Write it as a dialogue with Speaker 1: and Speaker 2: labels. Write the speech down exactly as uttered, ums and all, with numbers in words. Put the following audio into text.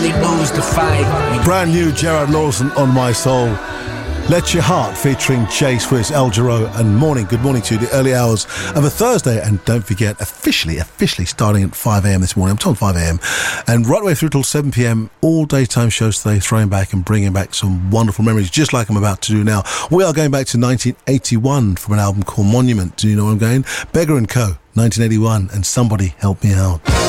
Speaker 1: really lose the fight.
Speaker 2: Brand new Gerard Lawson, On My Soul. Let Your Heart featuring Jay Swiss, El Giro, and morning. Good morning to you, the early hours of a Thursday. And don't forget, officially, officially starting at five a.m. this morning. I'm told five a.m. And right the way through till seven p.m, all daytime shows today, throwing back and bringing back some wonderful memories, just like I'm about to do now. We are going back to nineteen eighty-one from an album called Monument. Do you know where I'm going? Beggar and Co, nineteen eighty-one, and Somebody Help Me Out.